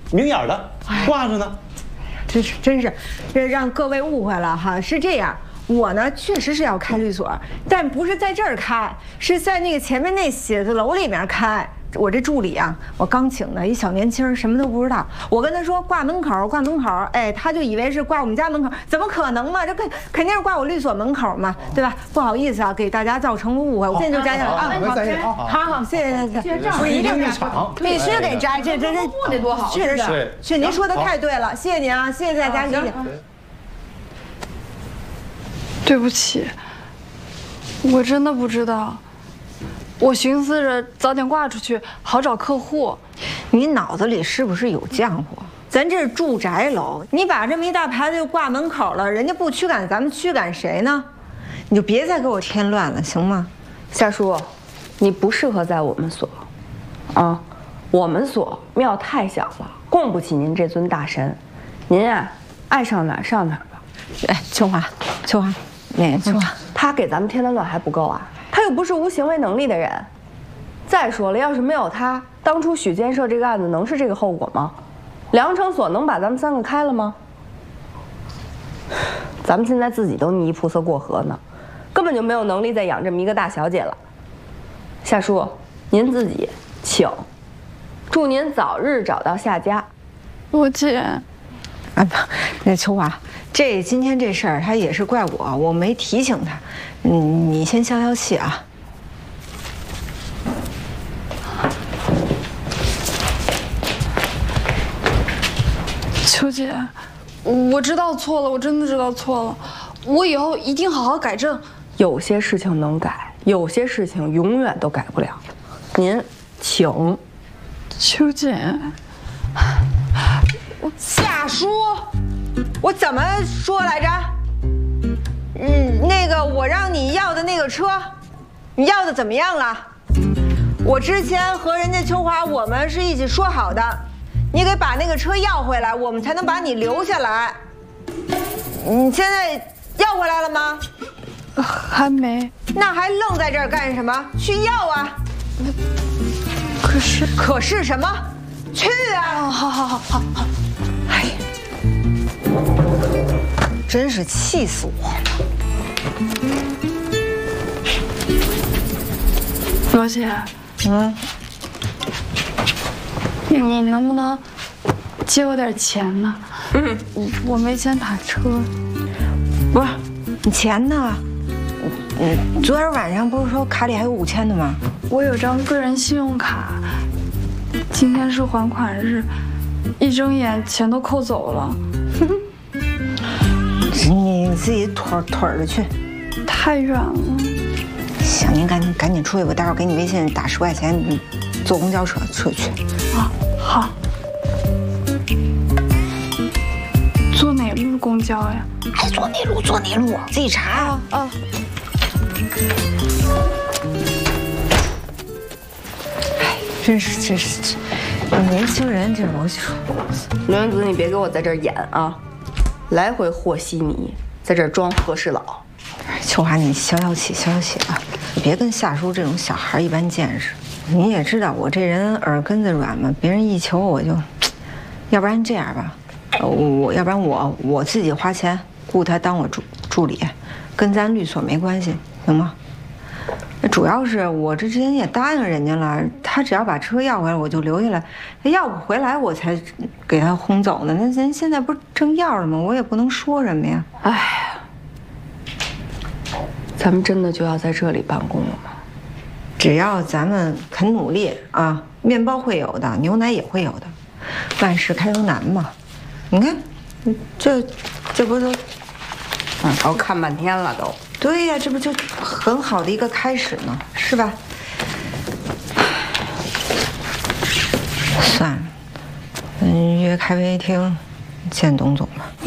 明眼的挂着呢。 真是，这让各位误会了哈。是这样，我呢确实是要开律所，但不是在这儿开，是在那个前面那写字楼里面开。我这助理啊，我刚请的一小年轻，什么都不知道。我跟他说挂门口，挂门口，哎，他就以为是挂我们家门口，怎么可能嘛？这肯定是挂我律所门口嘛，对吧？不好意思啊，给大家造成误会，我现在就摘下来啊。好，谢谢。我一定必须给摘，这不得多好，确实是您说的太对了，谢谢您啊，谢谢大家理解。 对不起，我真的不知道。我寻思着早点挂出去，好找客户。 你脑子里是不是有浆糊？咱这是住宅楼，你把这么一大牌子就挂门口了，人家不驱赶，咱们驱赶谁呢？你就别再给我添乱了，行吗？ 夏叔，你不适合在我们所，啊，我们所庙太小了，供不起您这尊大神。您啊，爱上哪儿上哪儿吧。 哎，秋华，那个秋华， 他给咱们添的乱还不够啊。他又不是无行为能力的人。再说了，要是没有他，当初许建设这个案子能是这个后果吗？良城所能把咱们3个开了吗？咱们现在自己都泥菩萨过河呢，根本就没有能力再养这么一个大小姐了。夏叔，您自己请，祝您早日找到下家。 我姐， 啊不，那秋华，今天这事儿他也是怪我没提醒他。你先消消气啊。 秋姐，我知道错了，我真的知道错了，我以后一定好好改正。 有些事情能改，有些事情永远都改不了。您请。 秋姐， 夏叔，我怎么说来着？那个我让你要的那个车，你要的怎么样了？我之前和人家秋华我们是一起说好的，你给把那个车要回来，我们才能把你留下来。你现在要回来了吗？ 还没。 那还愣在这儿干什么？去要啊！可是什么？去啊！好。哎呀，真是气死我了！ 罗姐，你能不能借我点钱呢？我没钱打车。 不是，你钱呢？昨天晚上不是说卡里还有5000的吗？ 我有张个人信用卡，今天是还款日，一睁眼钱都扣走了。 你自己腿着去。 太远了。 行，您赶紧出去，我待会儿给你微信打10块钱，你坐公交车出去。 啊，好。坐哪路公交呀？ 哎，坐哪路，自己查。 啊。 哎，真是，年轻人这我说， 刘元子，你别给我在这儿演啊！来回和稀泥，在这儿装和事佬。 秋华，你消消气啊！你别跟夏叔这种小孩一般见识。你也知道我这人耳根子软嘛，别人一求我就，要不然这样吧，要不然我自己花钱雇他当我助理，跟咱律所没关系，行吗？主要是我这之前也答应人家了，他只要把车要回来，我就留下来；他要不回来，我才给他轰走呢。那咱现在不是正要了吗？我也不能说什么呀。 哎，咱们真的就要在这里办公了吗？ 只要咱们肯努力啊，面包会有的，牛奶也会有的，万事开头难嘛。你看，这不都， 我看半天了都。 对呀，这不就很好的一个开始吗？是吧？算了，约咖啡厅见董总吧。